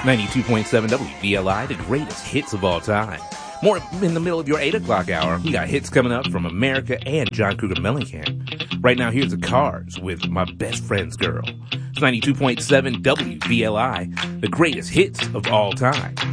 92.7 WVLI, the greatest hits of all time. More in the middle of your 8 o'clock hour. We got hits coming up from America and John Cougar Mellencamp. Right now, here's the Cars with My Best Friend's Girl. It's 92.7 WVLI, the greatest hits of all time.